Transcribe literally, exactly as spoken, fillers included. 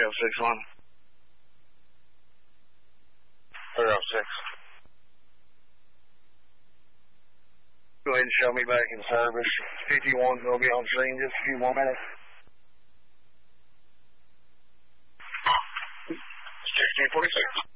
three oh six one. three oh six. Go ahead and show me back in service. fifty-one will be on scene just a few more minutes. sixteen forty-six.